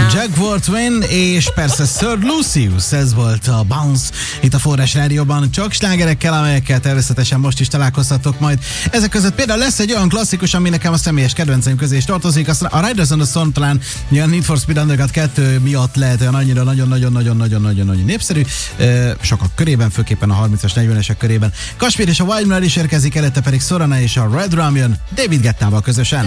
Jack Worthwin és persze Sir Lucius, ez volt a Bounce itt a Forrás Rádióban, csak slágerekkel, amelyekkel természetesen most is találkozhatok majd. Ezek között például lesz egy olyan klasszikus, ami nekem a személyes kedvenceim közé is tartozik, aztán a Riders on the Storm talán a Need for Speed Underground 2 miatt lehet olyan annyira nagyon-nagyon népszerű, sokak körében, főképpen a 30-as, 40-esek körében. Kashmir és a Wild Miller is érkezik, előtte pedig Sorana és a Red Rum jön David Guettával közösen.